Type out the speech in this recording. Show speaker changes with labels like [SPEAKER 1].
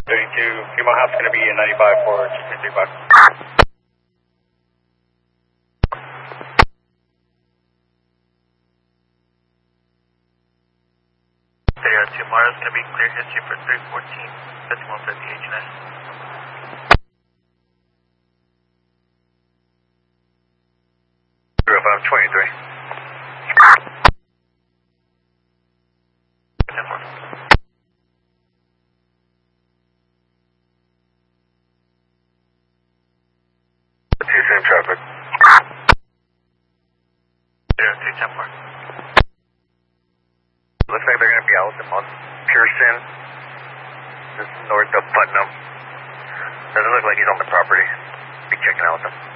[SPEAKER 1] 32, Fremont House going to be a 95 for 235.
[SPEAKER 2] Tomorrow's going to be clear history for 314. That's 150 HNS.
[SPEAKER 1] 23.
[SPEAKER 2] 10-4.
[SPEAKER 1] Same traffic.
[SPEAKER 2] 02-10-4.
[SPEAKER 1] Looks like they're going to be out on Pearson. This is north of Putnam. Doesn't look like he's on the property. Be checking out with them.